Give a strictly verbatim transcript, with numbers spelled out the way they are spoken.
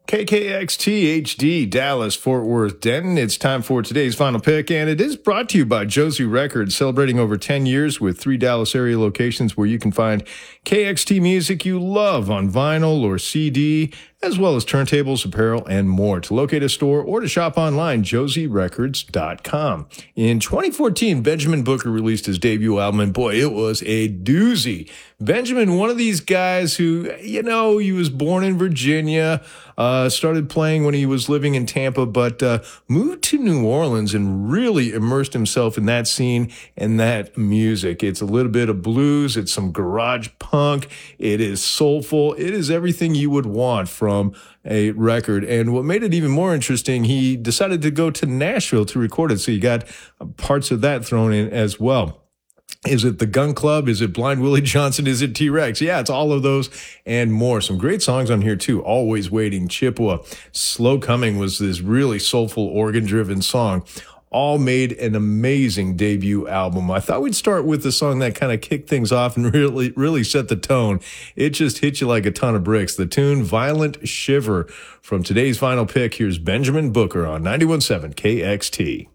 K K X T H D, Dallas, Fort Worth, Denton. It's time for today's final pick, and it is brought to you by Josie Records, celebrating over ten years with three Dallas area locations where you can find K X T music you love on vinyl or C D, as well as turntables, apparel, and more. To locate a store or to shop online, josie records dot com. In twenty fourteen, Benjamin Booker released his debut album, and boy, it was a doozy. Benjamin, one of these guys who, you know, he was born in Virginia, uh, started playing when he was living in Tampa, but uh, moved to New Orleans and really immersed himself in that scene and that music. It's a little bit of blues, it's some garage punk, it is soulful, it is everything you would want from a record. And what made it even more interesting, he decided to go to Nashville to record it, so you got parts of that thrown in as well. Is it the Gun Club? Is it Blind Willie Johnson? Is it T-Rex? Yeah, it's all of those and more. Some great songs on here, too. Always Waiting, Chippewa, Slow Coming was this really soulful, organ-driven song. All made an amazing debut album. I thought we'd start with the song that kind of kicked things off and really, really set the tone. It just hit you like a ton of bricks. The tune, Violent Shiver. From today's final pick, here's Benjamin Booker on ninety-one point seven K X T.